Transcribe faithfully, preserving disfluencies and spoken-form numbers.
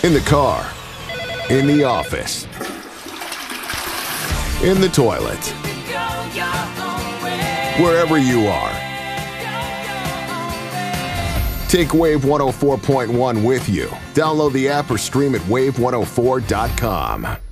In the car, in the office, in the toilet, wherever you are. Take Wave one oh four point one with you. Download the app or stream at wave one oh four dot com.